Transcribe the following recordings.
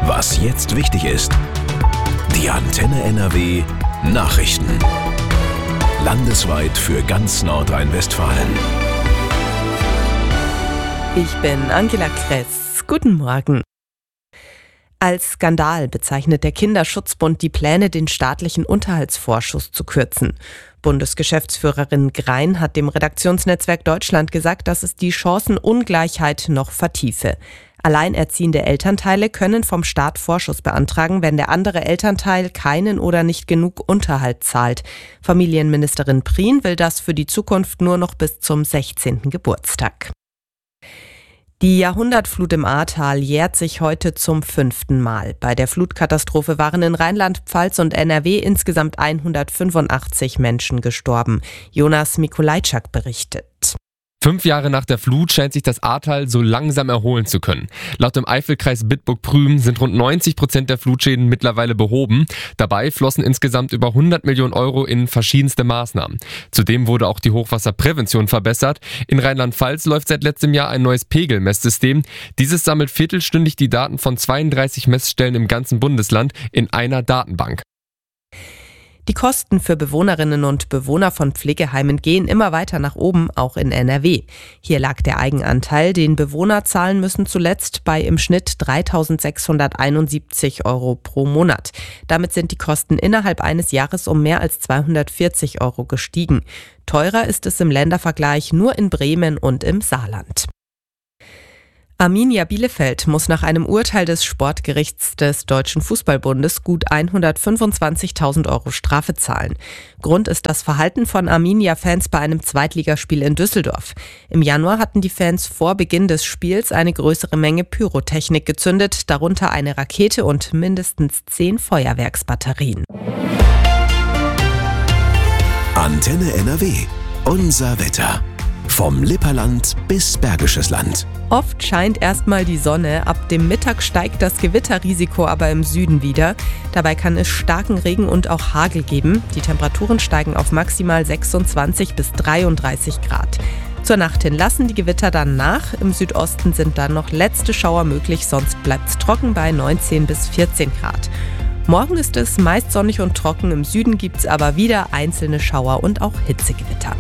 Was jetzt wichtig ist. Die Antenne NRW Nachrichten. Landesweit für ganz Nordrhein-Westfalen. Ich bin Angela Kress. Guten Morgen. Als Skandal bezeichnet der Kinderschutzbund die Pläne, den staatlichen Unterhaltsvorschuss zu kürzen. Bundesgeschäftsführerin Grein hat dem Redaktionsnetzwerk Deutschland gesagt, dass es die Chancenungleichheit noch vertiefe. Alleinerziehende Elternteile können vom Staat Vorschuss beantragen, wenn der andere Elternteil keinen oder nicht genug Unterhalt zahlt. Familienministerin Prien will das für die Zukunft nur noch bis zum 16. Geburtstag. Die Jahrhundertflut im Ahrtal jährt sich heute zum 5. Mal. Bei der Flutkatastrophe waren in Rheinland-Pfalz und NRW insgesamt 185 Menschen gestorben. Jonas Mikulajczak berichtet. 5 Jahre nach der Flut scheint sich das Ahrtal so langsam erholen zu können. Laut dem Eifelkreis Bitburg-Prüm sind rund 90% der Flutschäden mittlerweile behoben. Dabei flossen insgesamt über 100 Millionen Euro in verschiedenste Maßnahmen. Zudem wurde auch die Hochwasserprävention verbessert. In Rheinland-Pfalz läuft seit letztem Jahr ein neues Pegelmesssystem. Dieses sammelt viertelstündig die Daten von 32 Messstellen im ganzen Bundesland in einer Datenbank. Die Kosten für Bewohnerinnen und Bewohner von Pflegeheimen gehen immer weiter nach oben, auch in NRW. Hier lag der Eigenanteil, den Bewohner zahlen müssen, zuletzt bei im Schnitt 3.671 Euro pro Monat. Damit sind die Kosten innerhalb eines Jahres um mehr als 240 Euro gestiegen. Teurer ist es im Ländervergleich nur in Bremen und im Saarland. Arminia Bielefeld muss nach einem Urteil des Sportgerichts des Deutschen Fußballbundes gut 125.000 Euro Strafe zahlen. Grund ist das Verhalten von Arminia-Fans bei einem Zweitligaspiel in Düsseldorf. Im Januar hatten die Fans vor Beginn des Spiels eine größere Menge Pyrotechnik gezündet, darunter eine Rakete und mindestens 10 Feuerwerksbatterien. Antenne NRW. Unser Wetter. Vom Lipperland bis Bergisches Land. Oft scheint erstmal die Sonne, ab dem Mittag steigt das Gewitterrisiko aber im Süden wieder. Dabei kann es starken Regen und auch Hagel geben. Die Temperaturen steigen auf maximal 26 bis 33 Grad. Zur Nacht hin lassen die Gewitter dann nach. Im Südosten sind dann noch letzte Schauer möglich, sonst bleibt es trocken bei 19 bis 14 Grad. Morgen ist es meist sonnig und trocken, im Süden gibt es aber wieder einzelne Schauer und auch Hitzegewitter.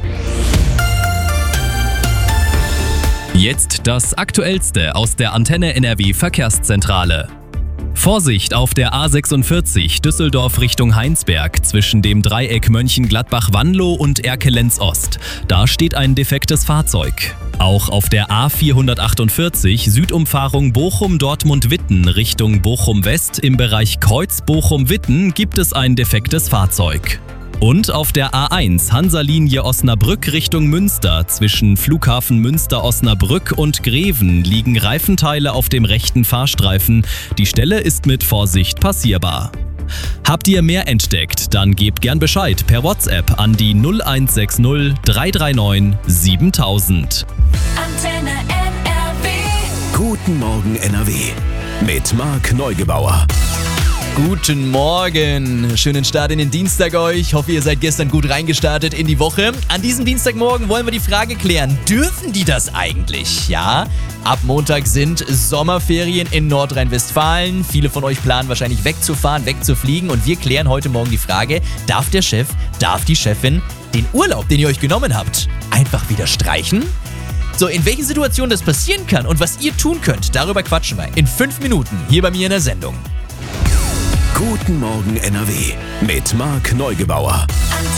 Jetzt das Aktuellste aus der Antenne NRW Verkehrszentrale. Vorsicht auf der A46 Düsseldorf Richtung Heinsberg zwischen dem Dreieck Mönchengladbach-Wanlo und Erkelenz-Ost. Da steht ein defektes Fahrzeug. Auch auf der A448 Südumfahrung Bochum-Dortmund-Witten Richtung Bochum-West im Bereich Kreuz Bochum-Witten gibt es ein defektes Fahrzeug. Und auf der A1 Hansa-Linie Osnabrück Richtung Münster zwischen Flughafen Münster-Osnabrück und Greven liegen Reifenteile auf dem rechten Fahrstreifen. Die Stelle ist mit Vorsicht passierbar. Habt ihr mehr entdeckt? Dann gebt gern Bescheid per WhatsApp an die 0160 339 7000. Antenne NRW. Guten Morgen NRW. Mit Marc Neugebauer. Guten Morgen, schönen Start in den Dienstag euch. Hoffe, ihr seid gestern gut reingestartet in die Woche. An diesem Dienstagmorgen wollen wir die Frage klären, dürfen die das eigentlich? Ja, ab Montag sind Sommerferien in Nordrhein-Westfalen. Viele von euch planen wahrscheinlich wegzufahren, wegzufliegen und wir klären heute Morgen die Frage, darf der Chef, darf die Chefin den Urlaub, den ihr euch genommen habt, einfach wieder streichen? So, in welchen Situationen das passieren kann und was ihr tun könnt, darüber quatschen wir in 5 Minuten hier bei mir in der Sendung. Guten Morgen NRW mit Marc Neugebauer.